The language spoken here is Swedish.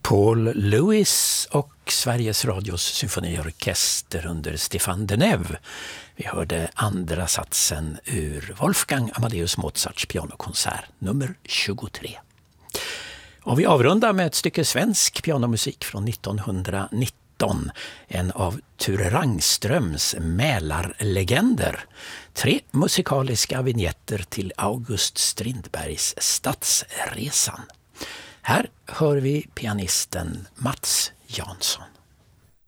Paul Lewis och Sveriges Radios symfoniorkester under Stefan Deneuve. Vi hörde andra satsen ur Wolfgang Amadeus Mozarts pianokonsert nummer 23. Och vi avrundar med ett stycke svensk pianomusik från 1919. En av Ture Rangströms Mälarlegender. 3 musikaliska vignetter till August Strindbergs Stadsresan. Här hör vi pianisten Mats Jansson.